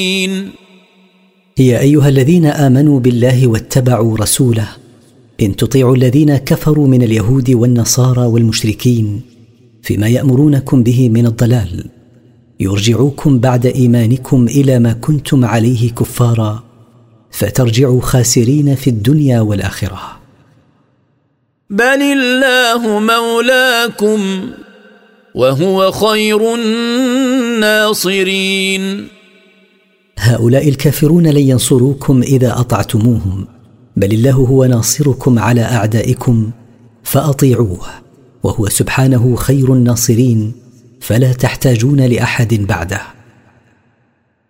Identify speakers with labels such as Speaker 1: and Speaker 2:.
Speaker 1: يا أيها الذين آمنوا بالله واتبعوا رسوله إن تطيعوا الذين كفروا من اليهود والنصارى والمشركين فيما يأمرونكم به من الضلال يرجعوكم بعد إيمانكم إلى ما كنتم عليه كفارا فترجعوا خاسرين في الدنيا والآخرة.
Speaker 2: بل الله مولاكم وهو خير الناصرين.
Speaker 1: هؤلاء الكافرون لن ينصروكم إذا أطعتموهم، بل الله هو ناصركم على أعدائكم فأطيعوه، وهو سبحانه خير الناصرين، فلا تحتاجون لأحد بعده.